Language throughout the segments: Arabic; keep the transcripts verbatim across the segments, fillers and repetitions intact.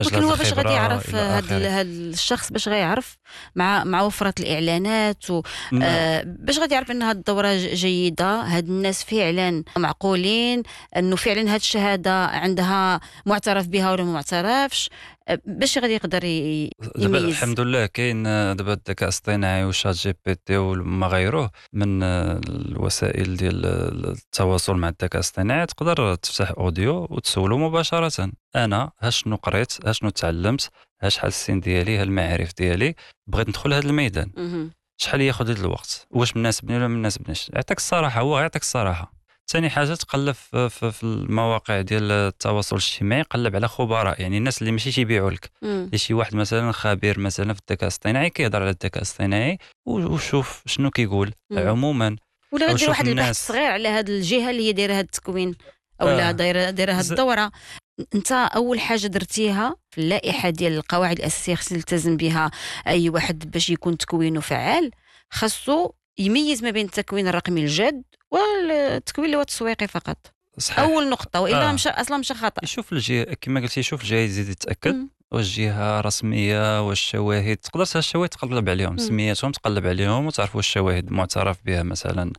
ولكن هو باش غادي يعرف هاد هاد الشخص باش غيعرف مع مع وفرة الاعلانات و آه باش غادي يعرف ان هاد الدوره جيده، هاد الناس فعلا معقولين، انه فعلا هاد الشهاده عندها معترف بها ولا ما معترفش، باش غادي يقدر دابا يميز. الحمد لله كاين دابا الذكاء الاصطناعي وشات جي بي تي وما غيره من الوسائل ديال التواصل مع الذكاء الاصطناعي. تقدر تفتح اوديو وتسولو مباشره: انا ها شنو قريت، ها شنو تعلمت، ها شحال السن ديالي، ها المعارف ديالي، بغيت ندخل هذا الميدان، شحال ياخذ هذا الوقت، واش مناسبني ولا ما مناسبنيش. يعطيك الصراحه، هو يعطيك الصراحه. ثاني حاجه تقلب في, في, في المواقع ديال التواصل الاجتماعي، قلب على خبراء، يعني الناس اللي ماشي تيبيعوا لك، اللي شي واحد مثلا خبير مثلا في الذكاء الاصطناعي كيهضر على الذكاء الاصطناعي وشوف شنو كيقول عموما. ولا او غدير شوف واحد البحث الناس صغير على هذه الجهه اللي هي دايره هذا التكوين او لا آه دايره دايره هذه ز... الدوره. انت اول حاجه درتيها في اللائحه ديال القواعد الاساسيه خص يلتزم بها اي واحد باش يكون تكوينه فعال، خاصو يميز ما بين التكوين الرقمي الجاد والتكوين اللي هو التسويقي فقط. صحيح. اول نقطه، والا آه. مشى اصلا مشى خطا. يشوف الجهه كما قلتي، يشوف الجهه يزيد يتاكد مم. واش جهه رسميه، واش الشواهد تقدر الشواهد تقلب عليهم، مم. سميتهم تقلب عليهم وتعرف واش الشواهد معترف بها مثلا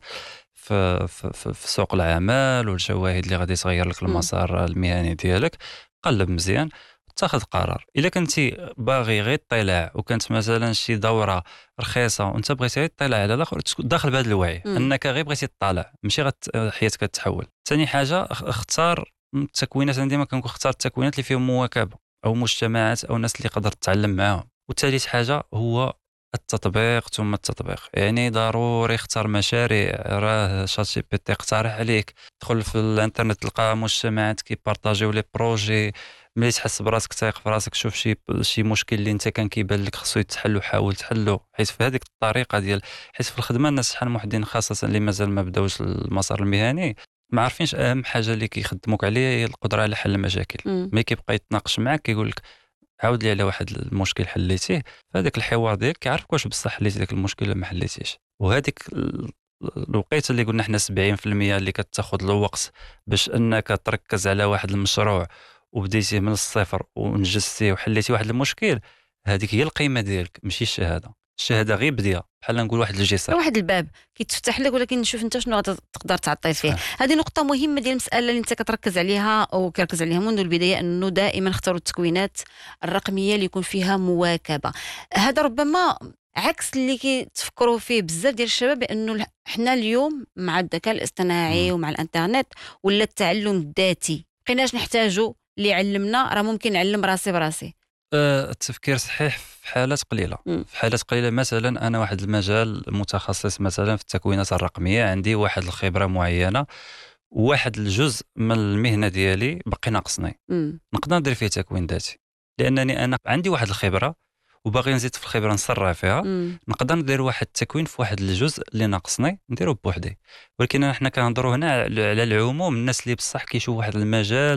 في, في, في, في سوق العمل، والشواهد اللي غادي تغير لك مم. المسار المهني ديالك. قلب مزيان تاخذ قرار. الا كنتي باغي غير اطلاع وكانت مثلا شي دوره رخيصه وانت بغيتي غير تطلع على الاخر، داخل بهذا الوعي مم. انك غير بغيتي تطالع، ماشي غت حياتك تتحول. ثاني حاجه اختار التكوينات. انا ديما كنقول اختار التكوينات اللي فيهم مواكبه او مجتمعات او ناس اللي قدر تتعلم معاهم. وثالث حاجه هو التطبيق ثم التطبيق، يعني ضروري اختار مشاريع. راه شات جي بي تي اقترح عليك، دخل في الانترنت تلقى مجتمعات كيبارطاجيو لي بروجي. ملي تحس براسك تايق في راسك، شوف شي شي مشكل اللي انت كان كيبان لك خصو يتحل وحاول تحلو، حيت في هذيك الطريقه ديال حيت في الخدمه الناس شحال من وحدين خاصه اللي مازال ما بداوش المسار المهني ما عارفينش اهم حاجه اللي كيخدموك عليها هي القدره على حل المشاكل. ملي كيبقى يتناقش معاك كيقول لك عاود لي على واحد المشكل حليتيه، فهذاك الحوار ديالك كيعرفك واش بصح حليتي داك المشكل ولا ما حليتيش. وهذيك الوقيته اللي قلنا حنا سبعين في المية اللي كتاخذ الوقت باش انك تركز على واحد المشروع وبديتيه من الصفر ونجزتيه وحليتي واحد المشكل، هذيك هي القيمه ديالك، ماشي الشهاده. الشهاده غير بديه، بحال نقول واحد الجسر، واحد الباب كيتفتح لك، ولكن نشوف انت شنو تقدر تعطي فيه. هذه نقطه مهمه ديال المساله اللي انت كتركز عليها او كركز عليها منذ البدايه، انه دائما اختاروا التكوينات الرقميه اللي يكون فيها مواكبه. هذا ربما عكس اللي كيتفكروا فيه بزاف ديال الشباب، بانه حنا اليوم مع الذكاء الاصطناعي ومع الانترنت ولا التعلم الذاتي بقيناش نحتاجوا اللي يعلمنا، راه ممكن نعلم راسي براسي. التفكير صحيح في حالات قليله. م. في حالات قليله مثلا انا واحد المجال متخصص مثلا في التكوينات الرقميه، عندي واحد الخبره معينه، واحد الجزء من المهنه ديالي باقي ناقصني، نقدر ندير فيه تكوين ذاتي لانني انا عندي واحد الخبره وباغي نزيد في الخبره نسرع فيها. مم. نقدر ندير واحد التكوين في واحد الجزء اللي ناقصني نديرو بوحدي. ولكن احنا كنهضروا هنا على العموم، الناس اللي بصح كيشوف واحد المجال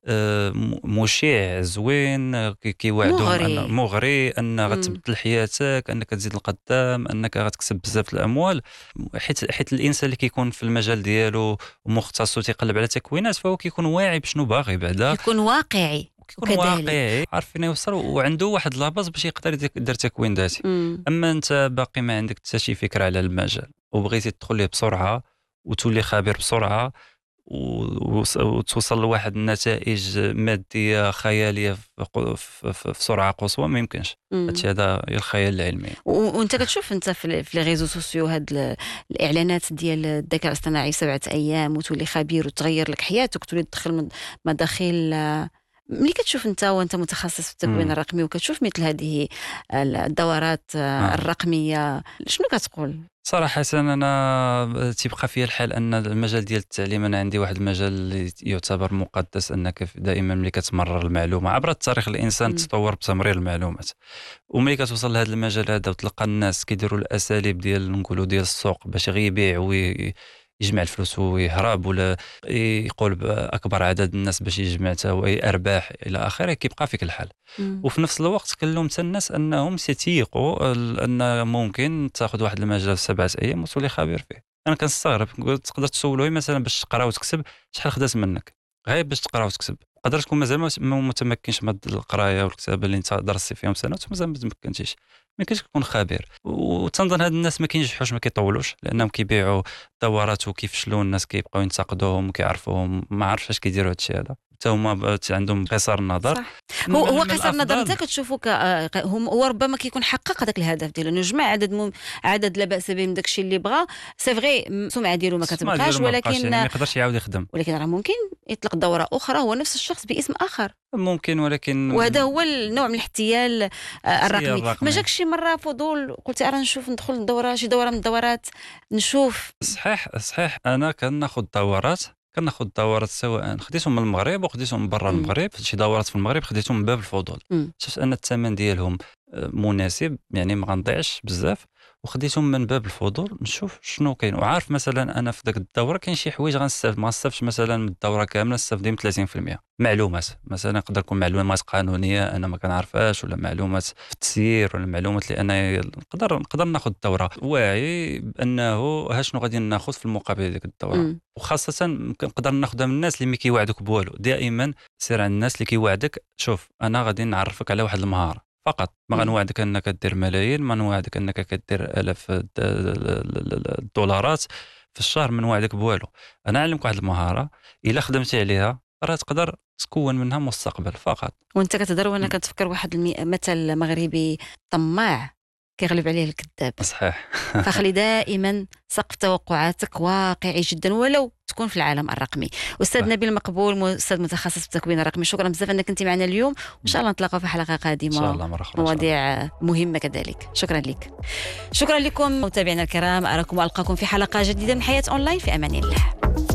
مشيع زوين، كيوعدهم انه مغري، ان غتبدل حياتك، انك تزيد القدام، انك غتكسب بزاف الاموال. حيت حيت الانسان اللي كيكون في المجال ديالو ومختص وتيقلب على تكوينات، فهو كيكون واعي بشنو باغي بعدا، كيكون واقعي، كيكون واقعي عارف فين يوصل وعنده واحد لاباز باش يقدر يدير تكوين ذاتي. اما انت باقي ما عندك حتى شي فكره على المجال وبغيتي تدخل ليه بسرعه وتولي خبير بسرعه وتوصل لواحد النتائج ماديه خياليه في سرعه قصوى، ما يمكنش. هادشي هذا هي الخيال العلمي. وانت كتشوف انت في لي ريزو سوسيو هاد الاعلانات ديال الذكاء الاصطناعي سبعة ايام وتولي خبير وتغير لك حياتك وتولي تدخل مداخل. ملي كتشوف انت وانت متخصص في التكوين الرقمي وكتشوف مثل هذه الدورات آه. الرقميه، شنو كتقول؟ صراحة أنا تيبقى فيا الحال أن المجال ديال التعليم، أنا عندي واحد المجال اللي يعتبر مقدس، أنك دائما ملي كتمرر المعلومة عبر التاريخ الإنسان تطور بتمرير المعلومات. وملي كتوصل لهذا المجال هذا وتلقى الناس كيديروا الأساليب ديال نقولوا ديال السوق باش غير يبيع وي يجمع الفلوس ويهرب ولا يقول بأكبر عدد الناس باش يجمع تا أرباح إلى آخره، كيبقى فيك الحال. مم. وفي نفس الوقت كنلوم حتى الناس أنهم سيتيقوا أن ممكن تاخذ واحد المجال في سبعة أيام وتولي خبير فيه. أنا كنستغرب، تقدر تسولوه مثلا باش تقرا وتكتب شحال خدات منك، غير باش تقرا وتكتب. قدر تكون مازال ما متمكنش من القرايه والكتابه اللي انت درستي فيهم سنوات مازال ما تمكنتيش، ما كاينش تكون خبير. وتنظن هاد الناس ما كينجحوش ما كيطولوش لانهم كيبيعوا دورات وكيفشلوا، الناس كيبقاو ينتقدوهم وكيعرفوهم، ما عرفش اش كيديروا هادشي هذا، حتى هما عندهم قصر النظر. صح. هو هو قصر النظر انت كتشوفو هو ربما كيكون حقق هذاك الهدف ديالو، انه جمع عدد مم... عدد لا باس به من داك الشيء اللي بغى. سي فغي السمعه ديالو ما كتبقاش، ولكن ما يقدرش يعاود يخدم، ولكن راه ممكن يطلق دوره اخرى هو نفس الشخص باسم اخر ممكن. ولكن وهذا هو النوع من الاحتيال الرقمي. ما جاكش شي مره فضول قلتي ارا نشوف ندخل الدوره شي دوره من الدورات نشوف؟ صحيح صحيح انا كناخذ دورات كناخذ دورات سواء خديتهم من المغرب وخديتهم من برا المغرب. شي دورات في المغرب خديتهم من باب الفضول، شفت ان الثمن ديالهم مناسب يعني ما غنضيعش بزاف، وخديتهم من باب الفضول نشوف شنو كاين. وعارف مثلا انا في داك الدوره كاين شي حوايج غنستافد، ما نستافدش مثلا من الدوره كامله، نستافد من ثلاثين بالمئة معلومات. مثلا يقدر يكون معلومات قانونيه انا ما كنعرفهاش، ولا معلومات في التسيير، ولا معلومات اللي انا نقدر نقدر ناخذ الدوره واعي بانه ها شنو غادي ناخذ في المقابل ديك الدوره. م. وخاصه نقدر ناخذها من الناس اللي ما كيوعدوك بوالو. دائما سير على الناس اللي كيوعدك، شوف انا غادي نعرفك على واحد المهاره فقط، ما غنوعدك انك دير ملايين، ما نوعدك انك كدير الاف الدولارات في الشهر، من وعدك بوالو. انا نعلمك واحد المهاره الا خدمتي عليها راه تقدر تكون منها مستقبل فقط. وانت كتهضر وانا كتفكر واحد المثل مغربي طماع كيغلب عليه الكذاب. صحيح. فخلي دائما سقف توقعاتك واقعي جدا ولو تكون في العالم الرقمي. استاذ صح. نبيل مقبول، استاذ متخصص في التكوين الرقمي، شكرا بزاف انك كنتي معنا اليوم، وان شاء الله نتلاقاو في حلقه قادمه ان شاء الله مره اخرى، مواضيع مهمه كذلك. شكرا لك. شكرا لكم متابعينا الكرام، اراكم والقاكم في حلقه جديده من حياه اونلاين، في امان الله.